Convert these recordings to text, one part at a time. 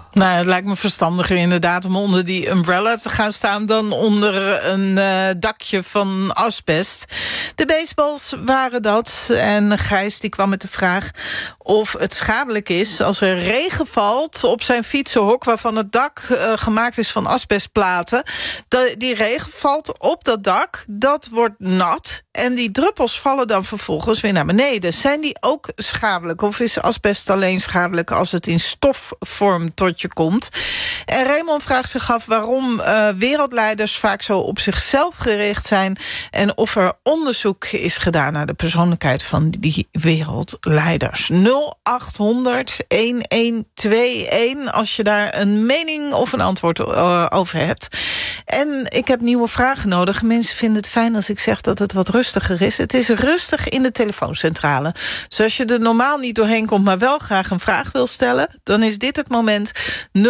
Nou, het lijkt me verstandiger inderdaad om onder die umbrella te gaan staan dan onder een dakje van asbest. De baseballs waren dat. En Gijs die kwam met de vraag of het schadelijk is als er regen valt op zijn fietsenhok waarvan het dak gemaakt is van asbestplaten. Die regen valt op dat dak, dat wordt nat en die druppels vallen dan vervolgens weer naar beneden. Zijn die ook schadelijk of is asbest alleen schadelijk als het in stofvorm tot je komt? En Raymond vraagt zich af waarom wereldleiders vaak zo op zichzelf gericht zijn en of er onderzoek is gedaan naar de persoonlijkheid van die wereldleiders. 0800-1121 als je daar een mening of een antwoord over hebt. En ik heb nieuwe vragen nodig. Mensen vinden het fijn als ik zeg dat het wat rustiger is. Het is rustig in de telefooncentrale. Dus als je er normaal niet doorheen komt, maar wel graag een vraag wil stellen, dan is dit het moment. 0800-1121.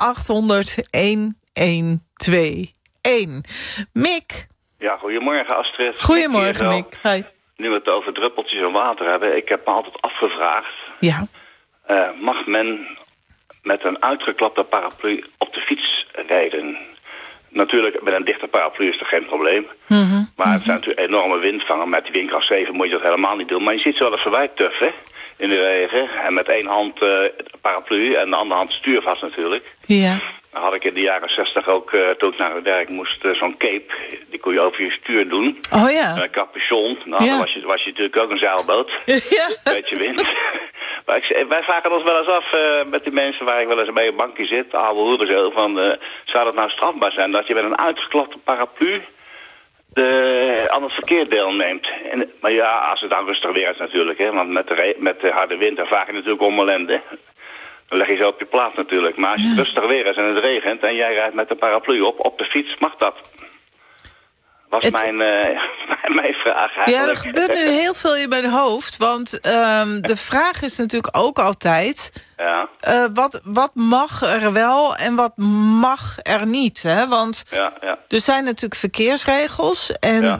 Mick. Ja, goedemorgen Astrid. Goedemorgen Mick. Hi. Nu we het over druppeltjes en water hebben, ik heb me altijd afgevraagd. Ja. Mag men met een uitgeklapte paraplu op de fiets rijden? Natuurlijk, met een dichte paraplu is er geen probleem. Maar het zijn natuurlijk enorme windvangen. Met die windkracht 7 moet je dat helemaal niet doen. Maar je ziet ze wel eens voorbij tuffen in de regen. En met één hand paraplu en de andere hand stuurvast natuurlijk. Ja. Dan had ik in de jaren 60 ook, toen ik naar het werk moest, zo'n cape. Die kon je over je stuur doen. Oh ja. Een capuchon. Nou, dan was je natuurlijk ook een zeilboot. Ja. Een beetje wind. Maar wij vragen ons wel eens af met die mensen waar ik wel eens bij een bankje zit, oude hoeren zo, van zou dat nou strafbaar zijn dat je met een uitgeklapte paraplu aan het verkeer deelneemt? Maar ja, als het dan rustig weer is natuurlijk, hè, want met de harde wind dan vraag je natuurlijk om ellende. Dan leg je zo op je plaats natuurlijk. Maar als het rustig weer is en het regent en jij rijdt met de paraplu op de fiets, mag dat? Was mijn vraag eigenlijk. Ja, er gebeurt nu heel veel in mijn hoofd. Want de vraag is natuurlijk ook altijd, ja. Wat mag er wel en wat mag er niet? Hè? Want er zijn natuurlijk verkeersregels. En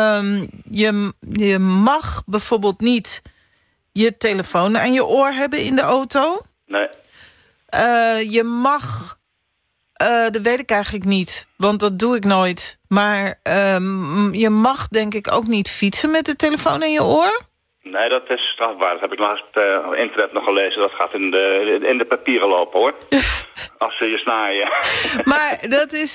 je mag bijvoorbeeld niet je telefoon aan je oor hebben in de auto. Nee. Je mag, dat weet ik eigenlijk niet, want dat doe ik nooit. Maar je mag denk ik ook niet fietsen met de telefoon in je oor. Nee, dat is strafbaar. Dat heb ik naast het internet nog gelezen. Dat gaat in de papieren lopen, hoor. Als ze je snaaien. Maar dat is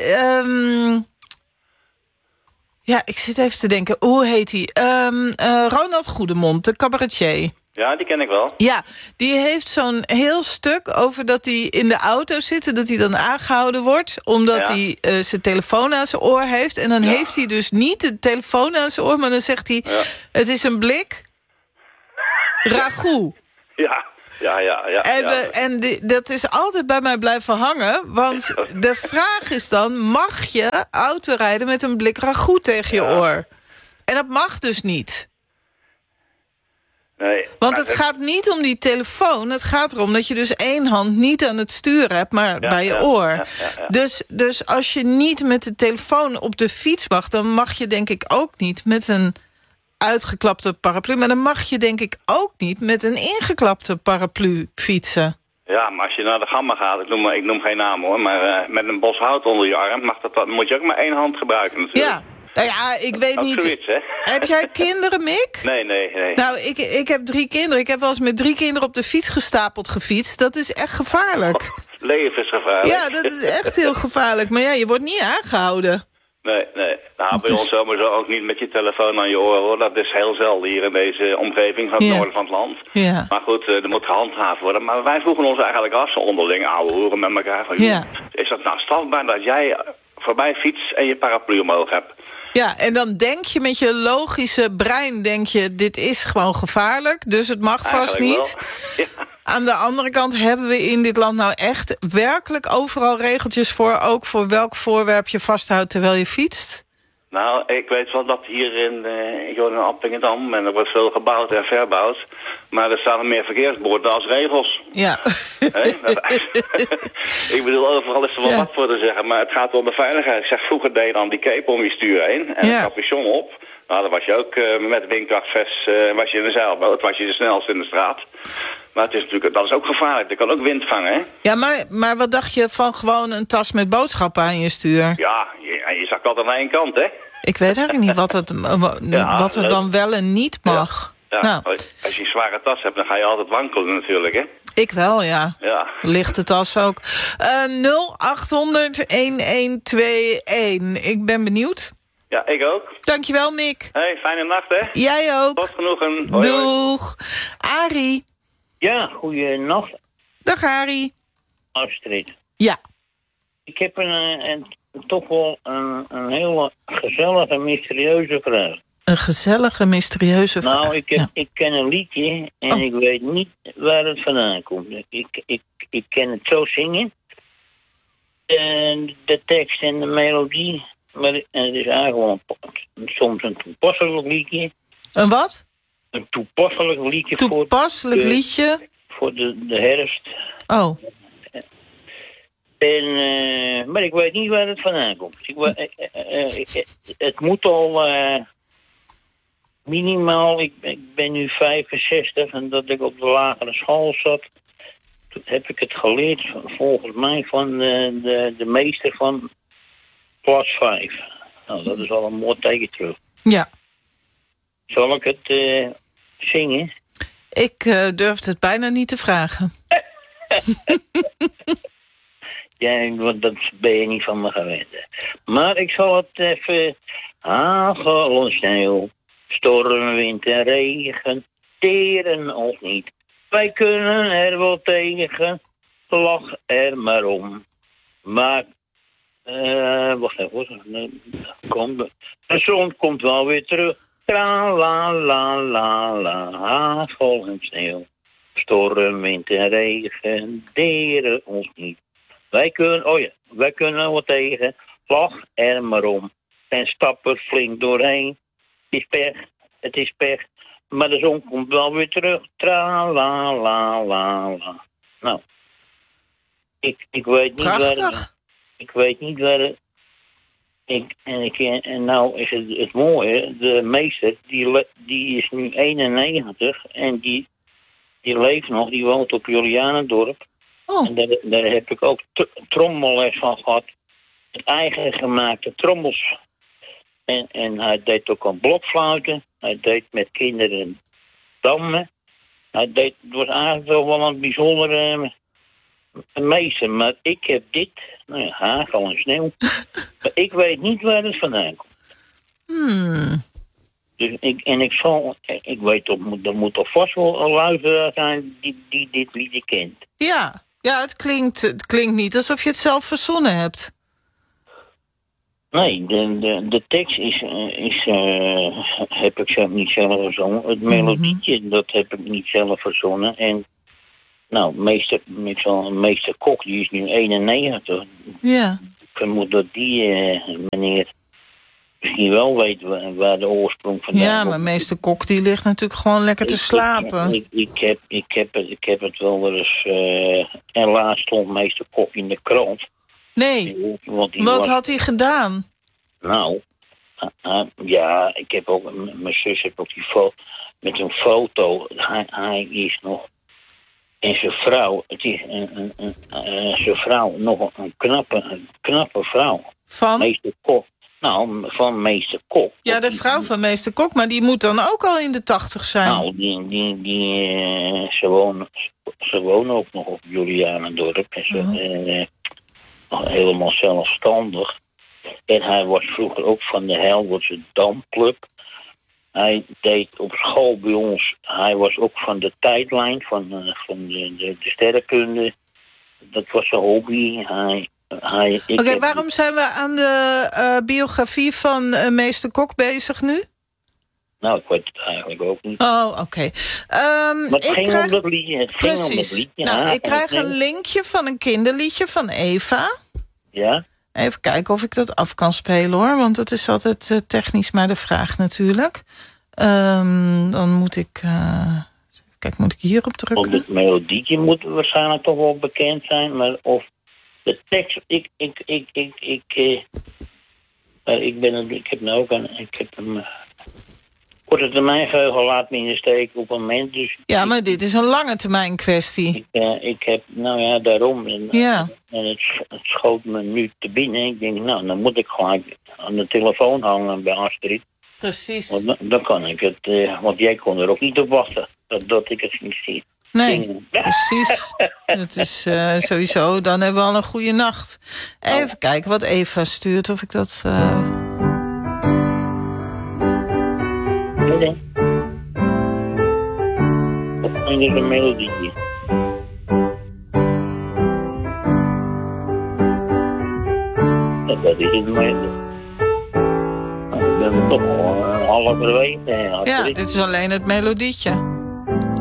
ja, ik zit even te denken. Hoe heet hij? Ronald Goedemond, de cabaretier. Ja, die ken ik wel. Ja, die heeft zo'n heel stuk over dat hij in de auto zit en dat hij dan aangehouden wordt, omdat hij zijn telefoon aan zijn oor heeft. En dan heeft hij dus niet de telefoon aan zijn oor, maar dan zegt hij, het is een blik ragout. Ja. En dat is altijd bij mij blijven hangen, want de vraag is dan, mag je autorijden met een blik ragout tegen je oor? En dat mag dus niet. Nee, want het gaat niet om die telefoon. Het gaat erom dat je dus één hand niet aan het stuur hebt, maar bij je oor. Dus als je niet met de telefoon op de fiets mag, dan mag je denk ik ook niet met een uitgeklapte paraplu. Maar dan mag je denk ik ook niet met een ingeklapte paraplu fietsen. Ja, maar als je naar de Gamma gaat, ik noem geen naam hoor, maar met een bos hout onder je arm, dan moet je ook maar één hand gebruiken natuurlijk. Ja. Nou ja, ik weet niet. Zoiets, hè? Heb jij kinderen, Mick? Nee. Nou, ik heb 3 kinderen. Ik heb wel eens met 3 kinderen op de fiets gestapeld gefietst. Dat is echt gevaarlijk. Leven is gevaarlijk. Ja, dat is echt heel gevaarlijk. Maar ja, je wordt niet aangehouden. Nee. Nou, bij ons sowieso ook niet met je telefoon aan je oren, hoor. Dat is heel zelden hier in deze omgeving van het noorden van het land. Ja. Maar goed, er moet gehandhaafd worden. Maar wij vroegen ons eigenlijk af, zo onderling ouwe horen met elkaar. Van, is dat nou strafbaar dat jij voorbij fietst en je paraplu omhoog hebt? Ja, en dan denk je met je logische brein, denk je, dit is gewoon gevaarlijk, dus het mag vast niet. Ja. Aan de andere kant hebben we in dit land nou echt werkelijk overal regeltjes voor, ook voor welk voorwerp je vasthoudt terwijl je fietst? Nou, ik weet wel dat hier ik woon in Appingedam en er wordt veel gebouwd en verbouwd. Maar er staan er meer verkeersborden als regels. Ja. Ik bedoel, overal is er wel wat voor te zeggen. Maar het gaat om de veiligheid. Ik zeg, vroeger deed je dan die cape om je stuur heen en een capuchon op. Nou, dan was je ook met windkrachtvest was je in de zeilboot, was je de snelste in de straat. Maar het is natuurlijk, dat is ook gevaarlijk. Er kan ook wind vangen, hè? Ja, maar wat dacht je van gewoon een tas met boodschappen aan je stuur? Ja, je zakt altijd aan één kant, hè? Ik weet eigenlijk niet wat het dan wel en niet mag. Ja. Nou. Als je een zware tas hebt, dan ga je altijd wankelen natuurlijk, hè? Ik wel, ja. Ja. Lichte tas ook. 0800-1121. Ik ben benieuwd. Ja, ik ook. Dankjewel, Mick. Hey, fijne nacht, hè? Jij ook. Tot genoegen. Hoi, Doeg. Arie. Ja, goeienacht. Dag, Arie. Astrid. Ja. Ik heb toch wel een hele gezellige, mysterieuze vraag. Een gezellige, mysterieuze vraag. Nou, ik ken een liedje en ik weet niet waar het vandaan komt. Ik ken het zo zingen. De tekst en de melodie. Maar het is eigenlijk soms een toepasselijk liedje. Een wat? Een toepasselijk liedje liedje? Voor de herfst. Oh. Maar ik weet niet waar het vandaan komt. Het moet al minimaal... Ik ben nu 65 en dat ik op de lagere school zat... Toen heb ik het geleerd volgens mij van de meester van klas 5. Nou, dat is al een mooi teken terug. Ja. Zal ik het zingen? Ik durfde het bijna niet te vragen. Ja, want dat ben je niet van me gewend. Maar ik zal het even... Hagel en sneeuw, storm, wind en regen, teren ons niet. Wij kunnen er wel tegen, lach er maar om. Maar, wacht even, de zon komt wel weer terug. Tra la la la la, hagel en sneeuw, storm, wind en regen, teren ons niet. Wij kunnen wat tegen, lach er maar om. En stap er flink doorheen. Het is pech, maar de zon komt wel weer terug. Tra la la la la. Nou, ik weet niet prachtig. Ik weet niet waar het... En nou is het mooie, de meester, die is nu 91 en die leeft nog, die woont op Julianendorp. Oh. En daar heb ik ook trommelles van gehad. Eigen gemaakte trommels. En hij deed ook aan blokfluiten. Hij deed met kinderen dammen. Het was eigenlijk wel een bijzondere meester. Maar ik heb dit, nou ja, hagel en sneeuw. Maar ik weet niet waar het vandaan komt. Dus ik weet toch, er moet toch vast wel een luisteraar zijn die dit liedje kent. Ja, het klinkt niet alsof je het zelf verzonnen hebt. Nee, de tekst heb ik zelf niet zelf verzonnen. Het melodietje, dat heb ik niet zelf verzonnen. En nou, meester Kok, die is nu 91. Ja. Ik vermoed dat die meneer misschien wel weet waar de oorsprong vandaan komt. Ja, maar meester Kok die ligt natuurlijk gewoon lekker te slapen. Ik heb het wel eens... en laatst stond meester Kok in de krant. Nee, wat had hij gedaan? Nou, ja, ik heb ook... Mijn zus heeft ook die met een foto. Hij is nog... En zijn vrouw, het is zijn vrouw, nog een knappe vrouw. Van? Meester Kok. Nou, van meester Kok. Ja, de vrouw van meester Kok, maar die moet dan ook al in de 80 zijn. Nou, ze wonen ook nog op Julianendorp. En ze helemaal zelfstandig. En hij was vroeger ook van de Helderse Damclub. Hij deed op school bij ons, hij was ook van de tijdlijn, van de sterrenkunde. Dat was zijn hobby. Oké, waarom zijn we aan de biografie van meester Kok bezig nu? Nou, ik weet het eigenlijk ook niet. Oh, oké. Maar het ging om dat liedje. Precies. Nou, ik krijg een linkje van een kinderliedje van Eva. Ja? Even kijken of ik dat af kan spelen, hoor. Want het is altijd technisch maar de vraag natuurlijk. Dan moet ik... kijk, moet ik hierop drukken? Want het melodietje moet waarschijnlijk toch wel bekend zijn. Maar of de tekst... Ik heb nou ook ik heb hem Korte termijn geheugen laat me in de steek op een moment. Dus ja, maar dit is een lange termijn kwestie. Ik heb, nou ja, daarom. En het schoot me nu te binnen. Ik denk, nou, dan moet ik gelijk aan de telefoon hangen bij Astrid. Precies. Want dan kan ik het, want jij kon er ook niet op wachten dat ik het ging zien. Nee, precies. Het is sowieso, dan hebben we al een goede nacht. Even kijken wat Eva stuurt, of ik dat... Nee. En dit is een melodietje. Dat is het melodie. Ik ben toch al halverwege. Ja, dit is alleen het melodietje.